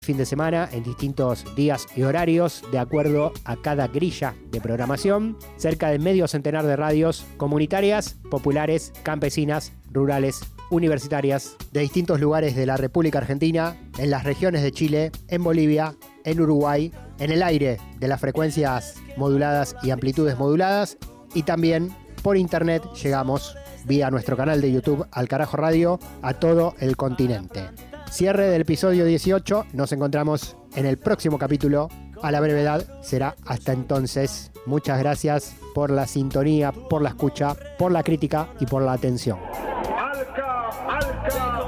fin de semana en distintos días y horarios de acuerdo a cada grilla de programación. Cerca de medio centenar de radios comunitarias, populares, campesinas, rurales, universitarias, de distintos lugares de la República Argentina, en las regiones de Chile, en Bolivia, en Uruguay, en el aire de las frecuencias moduladas y amplitudes moduladas, y también por internet llegamos vía nuestro canal de YouTube Al Carajo Radio a todo el continente. Cierre del episodio 18, nos encontramos en el próximo capítulo. A la brevedad será hasta entonces. Muchas gracias por la sintonía, por la escucha, por la crítica y por la atención. Alca, Alca.